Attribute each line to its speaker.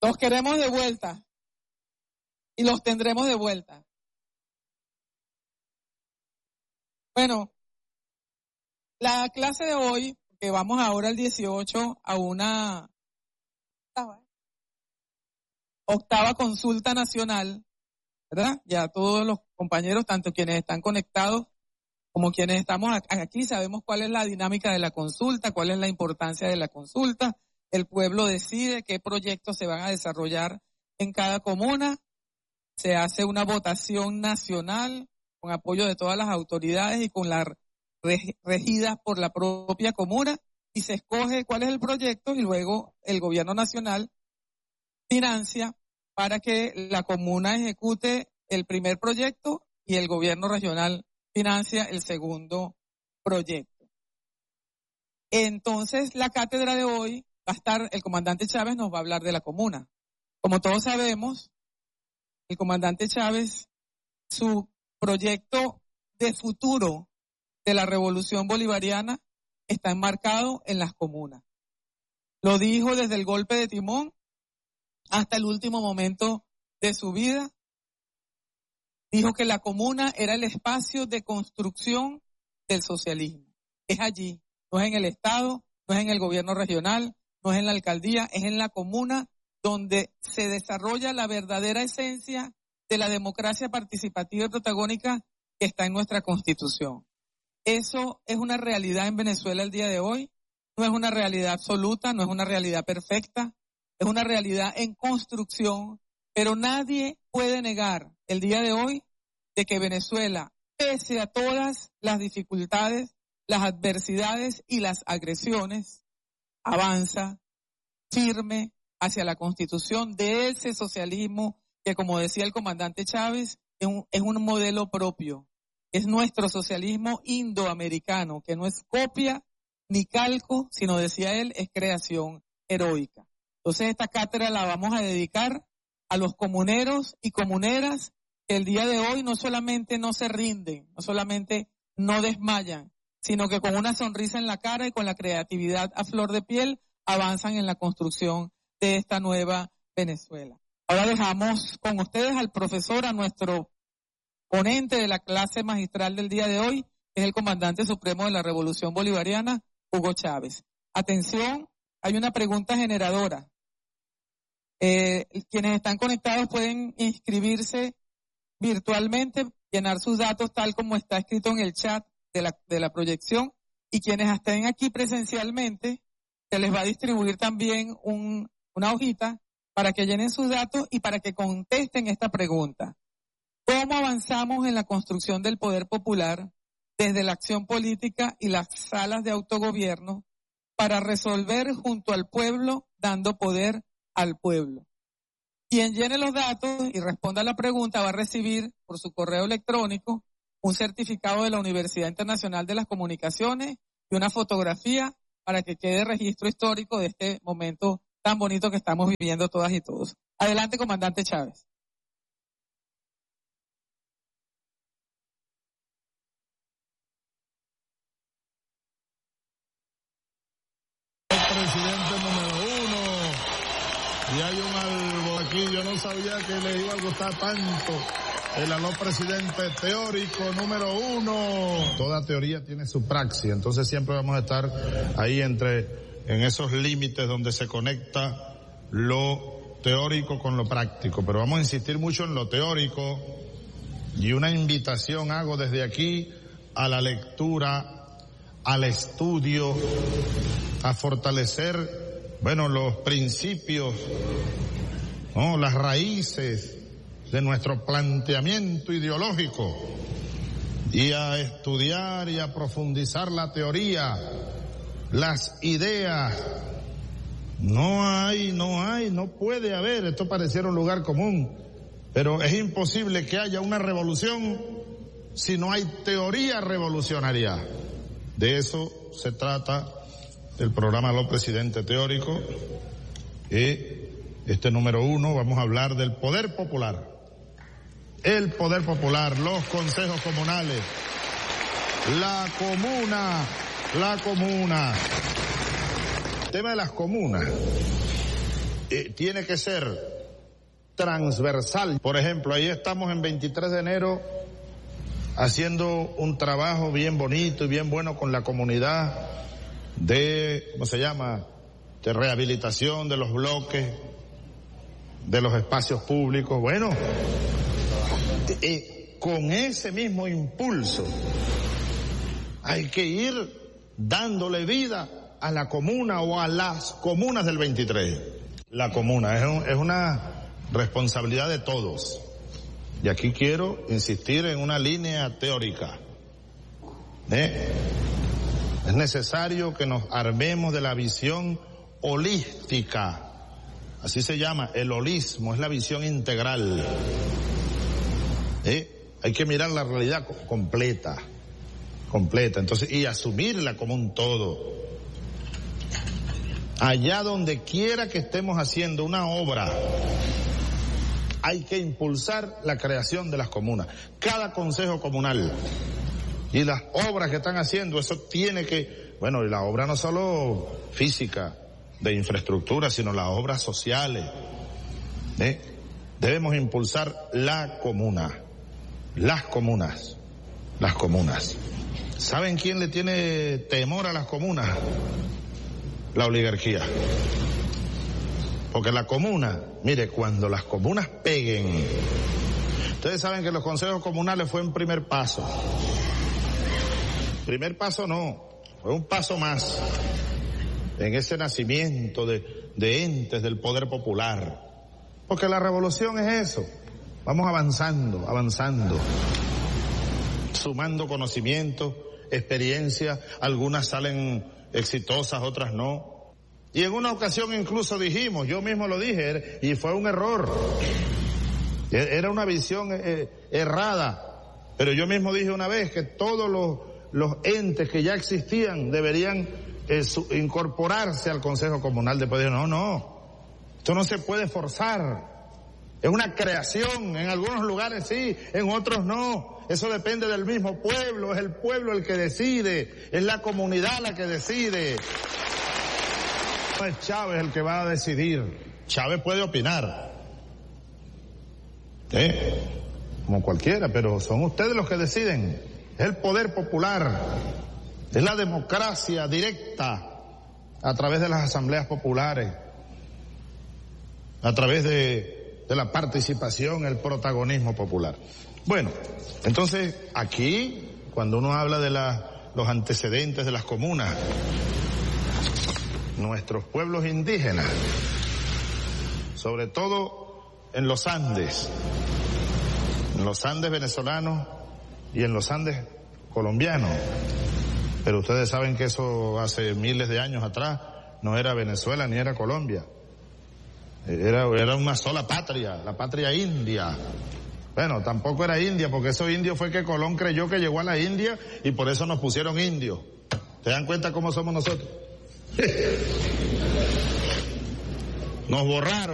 Speaker 1: Los queremos de vuelta y los tendremos de vuelta. Bueno, la clase de hoy, que vamos ahora el 18 a una octava consulta nacional, ¿verdad? Ya todos los compañeros, tanto quienes están conectados como quienes estamos aquí, sabemos cuál es la dinámica de la consulta, cuál es la importancia de la consulta. El pueblo decide qué proyectos se van a desarrollar en cada comuna. Se hace una votación nacional con apoyo de todas las autoridades y con las regidas por la propia comuna, y se escoge cuál es el proyecto y luego el gobierno nacional financia para que la comuna ejecute el primer proyecto y el gobierno regional financia el segundo proyecto. Entonces, la cátedra de hoy va a estar, el comandante Chávez nos va a hablar de la comuna. Como todos sabemos, el comandante Chávez, su proyecto de futuro de la revolución bolivariana está enmarcado en las comunas. Lo dijo desde el golpe de timón hasta el último momento de su vida. Dijo que la comuna era el espacio de construcción del socialismo. Es allí, no es en el Estado, no es en el gobierno regional, no es en la alcaldía, es en la comuna donde se desarrolla la verdadera esencia de la democracia participativa y protagónica que está en nuestra Constitución. Eso es una realidad en Venezuela el día de hoy, no es una realidad absoluta, no es una realidad perfecta, es una realidad en construcción, pero nadie puede negar el día de hoy de que Venezuela, pese a todas las dificultades, las adversidades y las agresiones, avanza firme hacia la constitución de ese socialismo que, como decía el comandante Chávez, es un modelo propio. Es nuestro socialismo indoamericano, que no es copia ni calco, sino, decía él, es creación heroica. Entonces esta cátedra la vamos a dedicar a los comuneros y comuneras que el día de hoy no solamente no se rinden, no solamente no desmayan, sino que con una sonrisa en la cara y con la creatividad a flor de piel avanzan en la construcción de esta nueva Venezuela. Ahora dejamos con ustedes al profesor, a nuestro ponente de la clase magistral del día de hoy, que es el comandante supremo de la Revolución Bolivariana, Hugo Chávez. Atención, hay una pregunta generadora. Quienes están conectados pueden inscribirse virtualmente, llenar sus datos tal como está escrito en el chat de la proyección, y quienes estén aquí presencialmente, se les va a distribuir también una hojita para que llenen sus datos y para que contesten esta pregunta. ¿Cómo avanzamos en la construcción del poder popular desde la acción política y las salas de autogobierno para resolver junto al pueblo, dando poder al pueblo? Quien llene los datos y responda a la pregunta va a recibir por su correo electrónico un certificado de la Universidad Internacional de las Comunicaciones y una fotografía para que quede registro histórico de este momento tan bonito que estamos viviendo todas y todos. Adelante, comandante Chávez.
Speaker 2: Presidente número 1, y hay un algo aquí, yo no sabía que le iba a gustar tanto el aló presidente teórico número 1. Toda teoría tiene su praxis, entonces siempre vamos a estar ahí en esos límites donde se conecta lo teórico con lo práctico, pero vamos a insistir mucho en lo teórico, y una invitación hago desde aquí a la lectura, al estudio, a fortalecer, los principios, ¿no? Las raíces de nuestro planteamiento ideológico, y a estudiar y a profundizar la teoría, las ideas. No puede haber, esto pareciera un lugar común, pero es imposible que haya una revolución si no hay teoría revolucionaria. De eso se trata el programa Los Presidentes Teóricos. Este número 1 vamos a hablar del poder popular. El poder popular, los consejos comunales, la comuna. El tema de las comunas. tiene que ser transversal. Por ejemplo, ahí estamos en 23 de enero haciendo un trabajo bien bonito y bien bueno con la comunidad de, ¿cómo se llama?, de rehabilitación de los bloques, de los espacios públicos. Bueno, con ese mismo impulso hay que ir dándole vida a la comuna o a las comunas del 23. La comuna es una responsabilidad de todos. Y aquí quiero insistir en una línea teórica. Es necesario que nos armemos de la visión holística. Así se llama, el holismo, es la visión integral. Hay que mirar la realidad completa. Entonces, y asumirla como un todo. Allá donde quiera que estemos haciendo una obra, hay que impulsar la creación de las comunas. Cada consejo comunal y las obras que están haciendo, eso tiene que, bueno, y la obra no solo física, de infraestructura, sino las obras sociales. Debemos impulsar la comuna, las comunas. ¿Saben quién le tiene temor a las comunas? La oligarquía. Porque la comuna, mire, cuando las comunas peguen, ustedes saben que los consejos comunales fue un primer paso. Primer paso no, fue un paso más en ese nacimiento de entes del poder popular. Porque la revolución es eso. Vamos avanzando, sumando conocimiento, experiencia, algunas salen exitosas, otras no. Y en una ocasión incluso dijimos, yo mismo lo dije, y fue un error. Era una visión errada. Pero yo mismo dije una vez que todos los entes que ya existían deberían incorporarse al Consejo Comunal. Después dije, no, esto no se puede forzar. Es una creación, en algunos lugares sí, en otros no. Eso depende del mismo pueblo, es el pueblo el que decide, es la comunidad la que decide. No es Chávez el que va a decidir. Chávez puede opinar, como cualquiera, pero son ustedes los que deciden. Es el poder popular, es la democracia directa a través de las asambleas populares, a través de la participación, el protagonismo popular. Bueno, entonces aquí, cuando uno habla de los antecedentes de las comunas, nuestros pueblos indígenas, sobre todo en los Andes venezolanos y en los Andes colombianos, pero ustedes saben que eso hace miles de años atrás no era Venezuela ni era Colombia. Era una sola patria, la patria india. Bueno, tampoco era India, porque esos indios fue que Colón creyó que llegó a la India y por eso nos pusieron indios. ¿Se dan cuenta cómo somos nosotros? Nos borraron.